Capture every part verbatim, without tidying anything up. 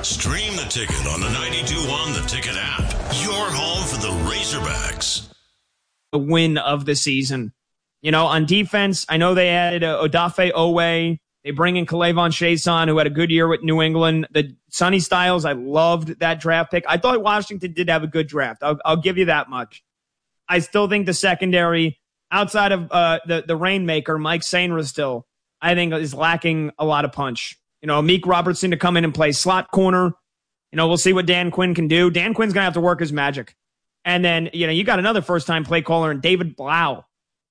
Stream the Ticket on the ninety-two one The Ticket app. Your home for the Razorbacks. The win of the season. You know, on defense, I know they added uh, Odafe Owe. They bring in K'Lavon Chaisson, who had a good year with New England. The Sonny Styles, I loved that draft pick. I thought Washington did have a good draft. I'll, I'll give you that much. I still think the secondary, outside of uh, the, the Rainmaker, Mike Sainristil, still, I think is lacking a lot of punch. You know, Meek Robertson to come in and play slot corner. You know, we'll see what Dan Quinn can do. Dan Quinn's going to have to work his magic. And then, you know, you got another first-time play caller in David Blau.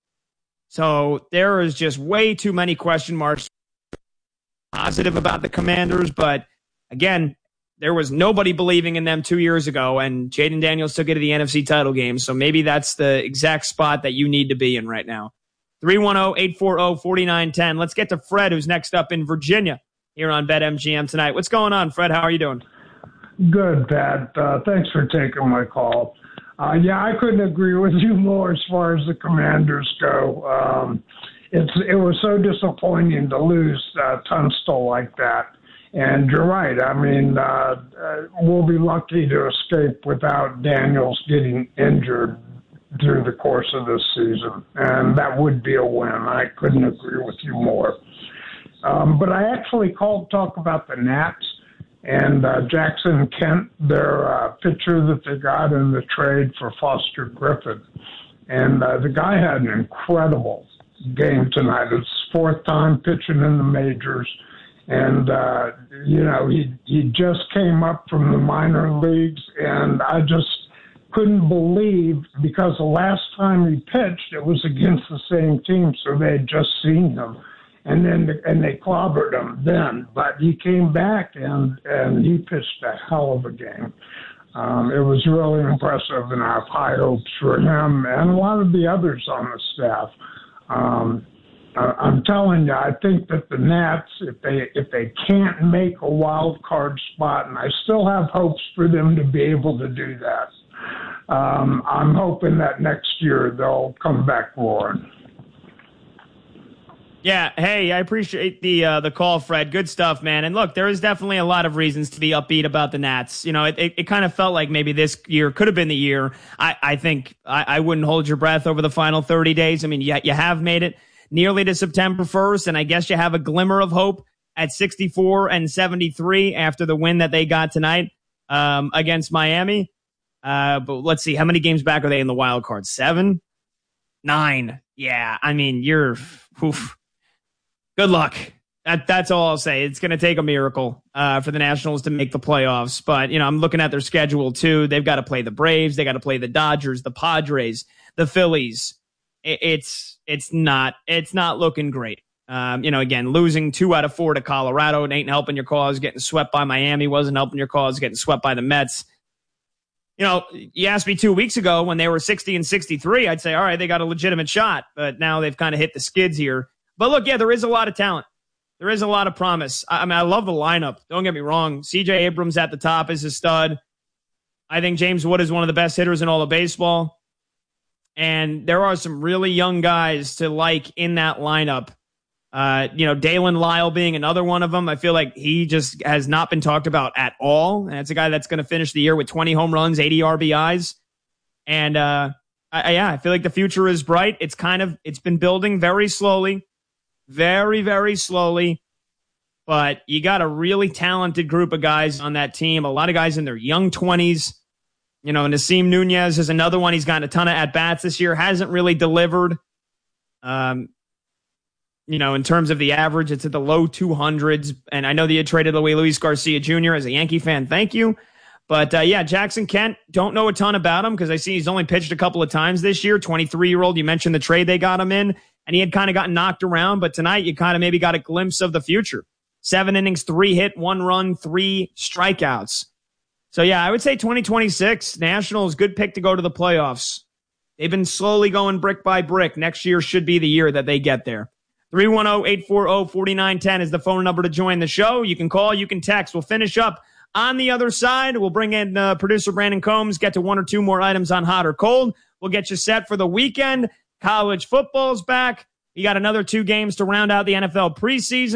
So there is just way too many question marks. Positive about the Commanders, but again, there was nobody believing in them two years ago, and Jaden Daniels took it to the N F C title game, so maybe that's the exact spot that you need to be in right now. three one zero, eight four zero, four nine one zero. Let's get to Fred, who's next up in Virginia here on BetMGM tonight. What's going on, Fred? How are you doing? Good, Pat. Uh, thanks for taking my call. Uh, yeah, I couldn't agree with you more as far as the Commanders go. Um, it's it was so disappointing to lose uh, Tunstall like that. And you're right. I mean, uh, uh, we'll be lucky to escape without Daniels getting injured through the course of this season. And that would be a win. I couldn't agree with you more. Um, but I actually called to talk about the Nats and uh, Jackson Kent, their uh, pitcher that they got in the trade for Foster Griffin. And uh, the guy had an incredible game tonight. It's his fourth time pitching in the majors. And, uh, you know, he, he just came up from the minor leagues, and I just couldn't believe, because the last time he pitched, it was against the same team, so they had just seen him. And then and they clobbered him then. But he came back, and, and he pitched a hell of a game. Um, it was really impressive, and I have high hopes for him and a lot of the others on the staff. Um, uh, I'm telling you, I think that the Nats, if they if they can't make a wild card spot, and I still have hopes for them to be able to do that, um, I'm hoping that next year they'll come back roaring. Yeah, hey, I appreciate the uh, the call, Fred. Good stuff, man. And look, there is definitely a lot of reasons to be upbeat about the Nats. You know, it it, it kind of felt like maybe this year could have been the year. I, I think I, I wouldn't hold your breath over the final thirty days. I mean, you, you have made it nearly to September first, and I guess you have a glimmer of hope at sixty-four and seventy-three after the win that they got tonight um, against Miami. Uh, but let's see, how many games back are they in the wild card? Seven? Nine. Yeah, I mean, you're... Oof. Good luck. That, that's all I'll say. It's going to take a miracle uh, for the Nationals to make the playoffs. But, you know, I'm looking at their schedule, too. They've got to play the Braves. They got to play the Dodgers, the Padres, the Phillies. It, it's it's not it's not looking great. Um, you know, again, losing two out of four to Colorado, it ain't helping your cause. Getting swept by Miami wasn't helping your cause. Getting swept by the Mets. You know, you asked me two weeks ago when they were sixty and sixty-three, I'd say, all right, they got a legitimate shot. But now they've kind of hit the skids here. But look, yeah, there is a lot of talent. There is a lot of promise. I, I mean, I love the lineup. Don't get me wrong. C J Abrams at the top is a stud. I think James Wood is one of the best hitters in all of baseball. And there are some really young guys to like in that lineup. Uh, you know, Dalen Lyle being another one of them. I feel like he just has not been talked about at all. And it's a guy that's going to finish the year with twenty home runs, eighty R B Is. And, uh, I, yeah, I feel like the future is bright. It's kind of, it's been building very slowly. Very, very slowly, but you got a really talented group of guys on that team. A lot of guys in their young twenties. You know, Nasim Nunez is another one. He's gotten a ton of at-bats this year. Hasn't really delivered. Um, you know, in terms of the average, it's at the low two hundreds. And I know that you traded away Luis Garcia Junior as a Yankee fan. Thank you. But, uh, yeah, Jackson Kent, don't know a ton about him because I see he's only pitched a couple of times this year. twenty-three-year-old, you mentioned the trade they got him in. And he had kind of gotten knocked around, but tonight you kind of maybe got a glimpse of the future. Seven innings, three hit, one run, three strikeouts. So, yeah, I would say twenty twenty-six, Nationals, good pick to go to the playoffs. They've been slowly going brick by brick. Next year should be the year that they get there. three one zero, eight four zero, four nine one zero is the phone number to join the show. You can call, you can text. We'll finish up on the other side. We'll bring in uh, producer Brandon Combs, get to one or two more items on hot or cold. We'll get you set for the weekend. College football's back. You got another two games to round out the N F L preseason.